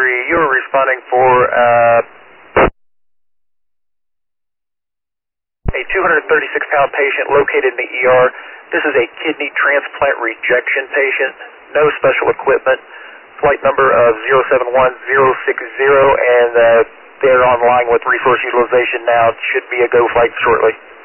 3, you are responding for a 236-pound patient located in the ER. This is a kidney transplant rejection patient. No special equipment. Flight number of 071060, and they're online with resource utilization now. Should be a go flight shortly.